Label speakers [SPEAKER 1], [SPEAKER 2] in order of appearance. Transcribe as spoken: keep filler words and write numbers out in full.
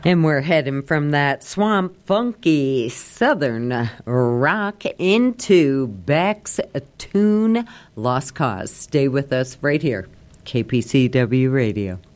[SPEAKER 1] And we're heading from that swamp funky southern rock into Beck's tune Lost Cause. Stay with us right here, K P C W Radio.